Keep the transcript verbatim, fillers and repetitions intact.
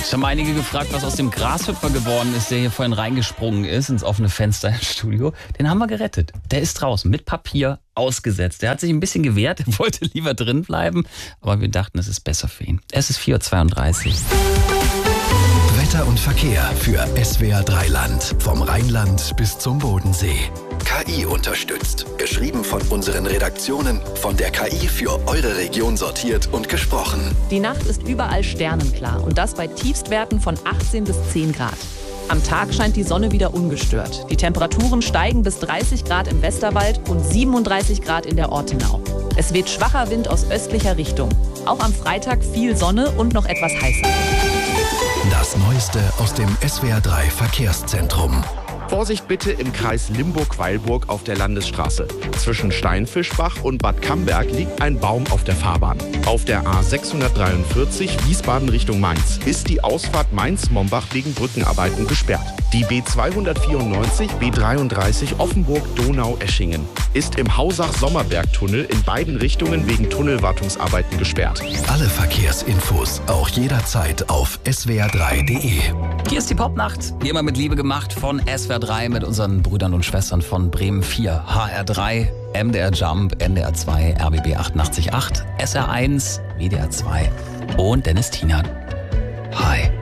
Es haben einige gefragt, was aus dem Grashüpfer geworden ist, der hier vorhin reingesprungen ist ins offene Fenster im Studio. Den haben wir gerettet. Der ist draußen mit Papier ausgesetzt. Der hat sich ein bisschen gewehrt, wollte lieber drin bleiben. Aber wir dachten, es ist besser für ihn. Es ist vier Uhr zweiunddreißig. Wetter und Verkehr für S W R drei Land. Vom Rheinland bis zum Bodensee. K I unterstützt. Geschrieben von unseren Redaktionen, von der K I für eure Region sortiert und gesprochen. Die Nacht ist überall sternenklar und das bei Tiefstwerten von achtzehn bis zehn Grad. Am Tag scheint die Sonne wieder ungestört. Die Temperaturen steigen bis dreißig Grad im Westerwald und siebenunddreißig Grad in der Ortenau. Es weht schwacher Wind aus östlicher Richtung. Auch am Freitag viel Sonne und noch etwas heißer. Das Neueste aus dem S W R drei Verkehrszentrum. Vorsicht bitte im Kreis Limburg-Weilburg auf der Landesstraße. Zwischen Steinfischbach und Bad Camberg liegt ein Baum auf der Fahrbahn. Auf der A sechshundertdreiundvierzig Wiesbaden Richtung Mainz ist die Ausfahrt Mainz-Mombach wegen Brückenarbeiten gesperrt. Die B zweihundertvierundneunzig B dreiunddreißig Offenburg-Donau-Eschingen ist im Hausach-Sommerberg-Tunnel in beiden Richtungen wegen Tunnelwartungsarbeiten gesperrt. Alle Verkehrsinfos auch jederzeit auf S W R drei Punkt D E. Hier ist die Popnacht, wie immer mit Liebe gemacht von S W R drei mit unseren Brüdern und Schwestern von Bremen vier, H R drei, M D R Jump, N D R zwei, R B B achtundachtzig Komma acht, S R eins, W D R zwei und Dennis Tienert. Hi.